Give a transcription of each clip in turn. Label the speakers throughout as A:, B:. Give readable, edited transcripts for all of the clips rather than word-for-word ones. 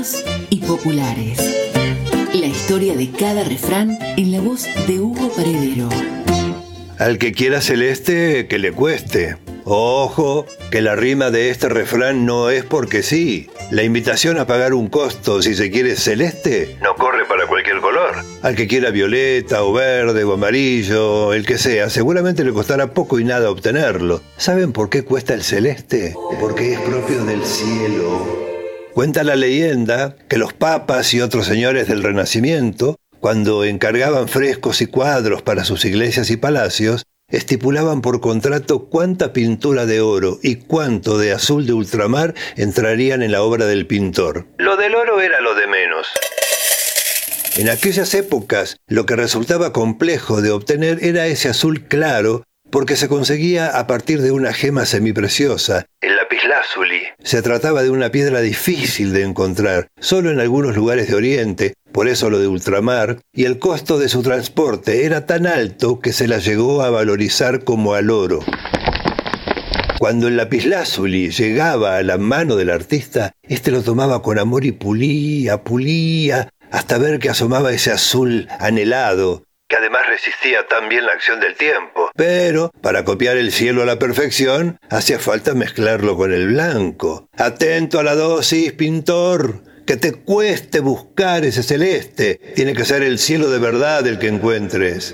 A: Y populares. La historia de cada refrán en la voz de Hugo Paredero.
B: Al que quiera celeste, que le cueste. Ojo, que la rima de este refrán no es porque sí. La invitación a pagar un costo si se quiere celeste no corre para cualquier color. Al que quiera violeta o verde o amarillo, el que sea, seguramente le costará poco y nada obtenerlo. ¿Saben por qué cuesta el celeste? Porque es propio del cielo. Cuenta la leyenda que los papas y otros señores del Renacimiento, cuando encargaban frescos y cuadros para sus iglesias y palacios, estipulaban por contrato cuánta pintura de oro y cuánto de azul de ultramar entrarían en la obra del pintor. Lo del oro era lo de menos. En aquellas épocas, lo que resultaba complejo de obtener era ese azul claro, porque se conseguía a partir de una gema semipreciosa, el lapislázuli. Se trataba de una piedra difícil de encontrar, solo en algunos lugares de Oriente, por eso lo de ultramar, y el costo de su transporte era tan alto que se la llegó a valorizar como al oro. Cuando el lapislázuli llegaba a la mano del artista, este lo tomaba con amor y pulía, hasta ver que asomaba ese azul anhelado, que además resistía tan bien la acción del tiempo. Pero, para copiar el cielo a la perfección, hacía falta mezclarlo con el blanco. Atento a la dosis, pintor, que te cueste buscar ese celeste. Tiene que ser el cielo de verdad el que encuentres.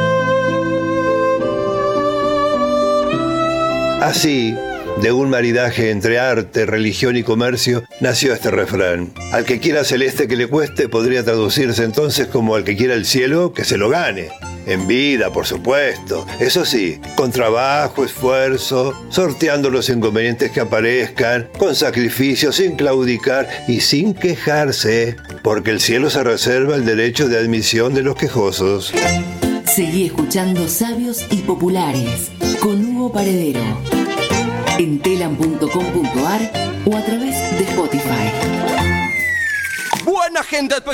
B: Así, de un maridaje entre arte, religión y comercio, nació este refrán. Al que quiera celeste que le cueste podría traducirse entonces como al que quiera el cielo que se lo gane. En vida, por supuesto. Eso sí, con trabajo, esfuerzo, sorteando los inconvenientes que aparezcan, con sacrificio, sin claudicar y sin quejarse, porque el cielo se reserva el derecho de admisión de los quejosos.
A: Seguí escuchando Sabios y Populares con Hugo Paredero en telam.com.ar o a través de Spotify.
C: Buena gente,